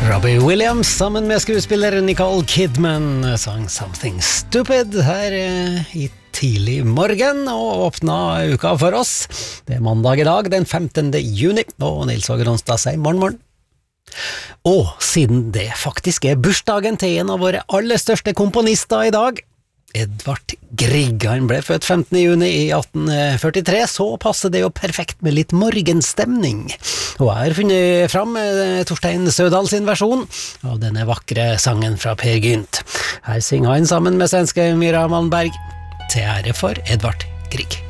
Robbie Williams sammen med skuespiller Nicole Kidman sang Something Stupid her i tidlig morgen og åpna uka for oss. Det mandag i dag, den 15. juni, og Nils Åge Ronstad sier morgen. Og siden det faktisk bursdagen til en av våre aller største komponister i dag, Edvard Grieg, han ble født 15. juni i 1843, så passer det jo perfekt med litt morgenstemning. Og jeg har funnet fram Torstein Sødal sin versjon av denne vakre sangen fra Per Gynt. Her synger han sammen med svenske Myra Malmberg til ære for Edvard Grieg.